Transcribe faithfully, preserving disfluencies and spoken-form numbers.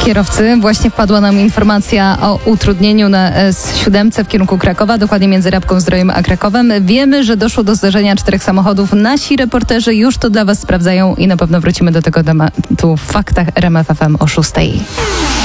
kierowcy. Właśnie wpadła nam informacja o utrudnieniu na S siedem w kierunku Krakowa, dokładnie między Rabką Zdrojem a Krakowem. Wiemy, że doszło do zdarzenia czterech samochodów. Nasi reporterzy już to dla Was sprawdzają i na pewno wrócimy do tego tematu w faktach R M F F M o szóstej.